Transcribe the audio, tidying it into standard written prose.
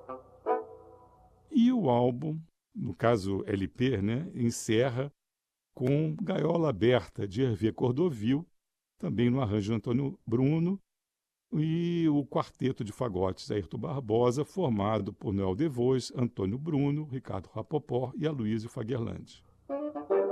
E o álbum, no caso LP, né, encerra com Gaiola Aberta, de Hervé Cordovil, também no arranjo de Antônio Bruno, e o quarteto de fagotes Ayrton Barbosa, formado por Noel Devos, Antônio Bruno, Ricardo Rapoport e Aloysio Fagerland.